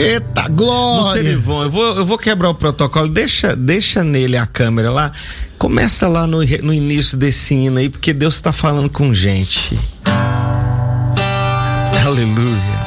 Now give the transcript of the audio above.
Eita, glória! Serivon, eu vou quebrar o protocolo, deixa nele a câmera lá, começa lá no início desse hino aí, porque Deus está falando com gente. Aleluia.